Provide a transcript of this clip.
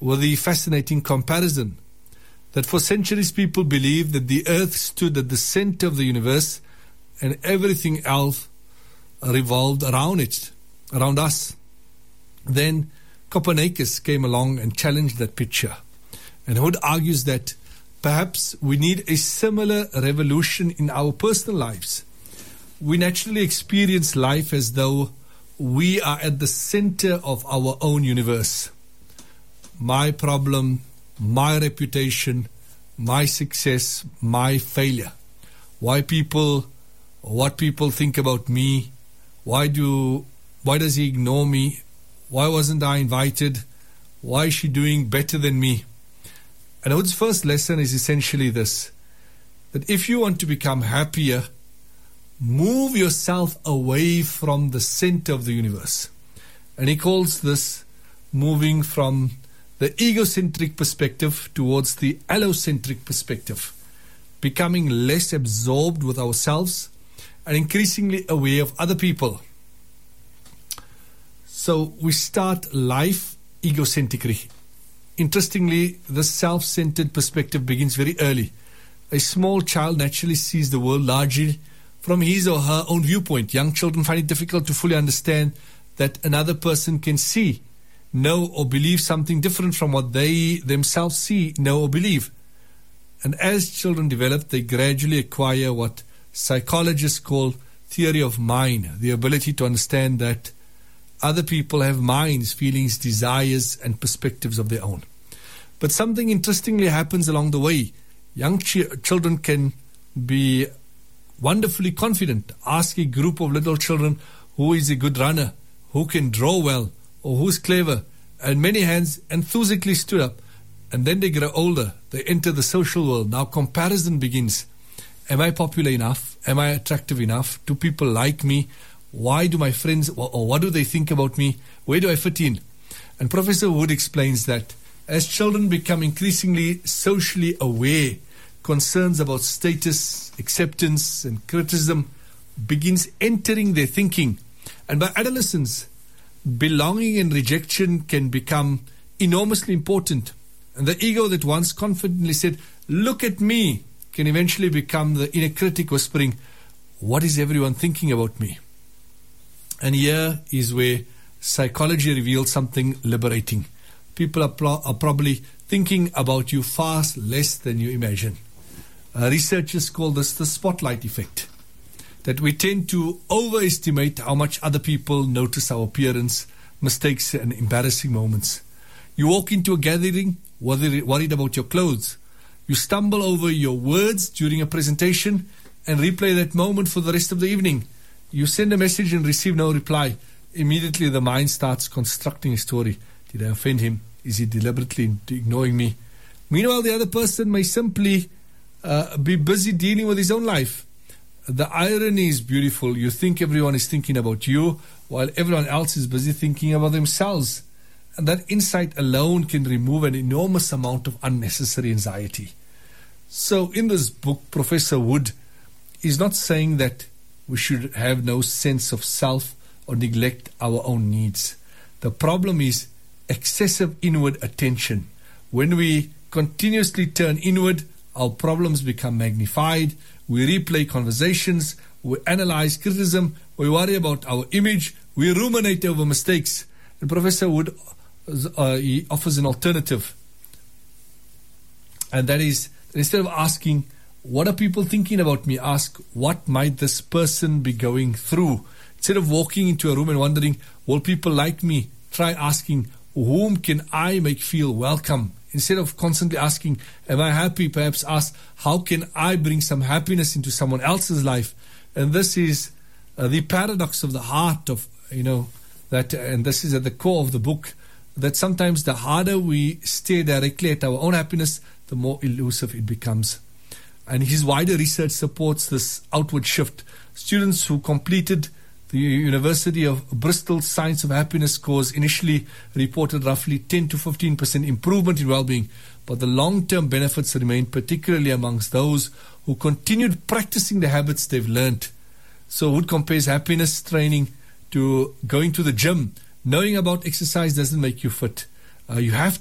with the fascinating comparison that for centuries people believed that the earth stood at the center of the universe and everything else revolved around it, around us. Then Copernicus came along and challenged that picture. And Hood argues that perhaps we need a similar revolution in our personal lives. We naturally experience life as though we are at the center of our own universe. My problem, my reputation, my success, my failure. What people think about me. Why does he ignore me? Why wasn't I invited? Why is she doing better than me? And Hood's first lesson is essentially this, that if you want to become happier, move yourself away from the center of the universe. And he calls this moving from the egocentric perspective towards the allocentric perspective, becoming less absorbed with ourselves and increasingly aware of other people. So we start life egocentrically. Interestingly, this self-centered perspective begins very early. A small child naturally sees the world largely from his or her own viewpoint. Young children find it difficult to fully understand that another person can see, know, or believe something different from what they themselves see, know, or believe. And as children develop, they gradually acquire what psychologists call theory of mind, the ability to understand that other people have minds, feelings, desires, and perspectives of their own. But something interestingly happens along the way. Young children can be wonderfully confident. Ask a group of little children who is a good runner, who can draw well, or who's clever, and many hands enthusiastically stood up. And then they grow older. They enter the social world. Now comparison begins. Am I popular enough? Am I attractive enough? Do people like me? Why do my friends, or what do they think about me? Where do I fit in? And Professor Wood explains that as children become increasingly socially aware, concerns about status, acceptance, and criticism begins entering their thinking. And by adolescence, belonging and rejection can become enormously important. And the ego that once confidently said, "Look at me," can eventually become the inner critic whispering, "What is everyone thinking about me?" And here is where psychology reveals something liberating. People are probably thinking about you far less than you imagine. Researchers call this the spotlight effect, that we tend to overestimate how much other people notice our appearance, mistakes, and embarrassing moments. You walk into a gathering worried about your clothes. You stumble over your words during a presentation and replay that moment for the rest of the evening. You send a message and receive no reply. Immediately the mind starts constructing a story. Did I offend him? Is he deliberately ignoring me? Meanwhile, the other person may simply be busy dealing with his own life. The irony is beautiful. You think everyone is thinking about you, while everyone else is busy thinking about themselves. And that insight alone can remove an enormous amount of unnecessary anxiety. So in this book, Professor Wood is not saying that we should have no sense of self or neglect our own needs. The problem is excessive inward attention. When we continuously turn inward, our problems become magnified. We replay conversations. We analyze criticism. We worry about our image. We ruminate over mistakes. And Professor Wood he offers an alternative. And that is, instead of asking, what are people thinking about me? Ask, what might this person be going through? Instead of walking into a room and wondering, will people like me? Try asking, whom can I make feel welcome? Instead of constantly asking, am I happy? Perhaps ask, how can I bring some happiness into someone else's life? And this is the paradox of the heart of, that, and this is at the core of the book, that sometimes the harder we stare directly at our own happiness, the more elusive it becomes. And his wider research supports this outward shift. Students who completed the University of Bristol Science of Happiness course initially reported roughly 10 to 15% improvement in well-being, but the long-term benefits remained, particularly amongst those who continued practicing the habits they've learned. So Wood compares happiness training to going to the gym. Knowing about exercise doesn't make you fit. You have